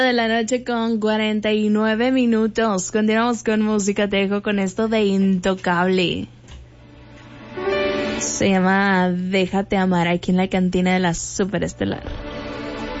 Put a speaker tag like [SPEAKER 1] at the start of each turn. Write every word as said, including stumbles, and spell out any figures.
[SPEAKER 1] De la noche con cuarenta y nueve minutos. Continuamos con música. Te dejo con esto de Intocable. Se llama Déjate Amar, aquí en la cantina de la Superestelar.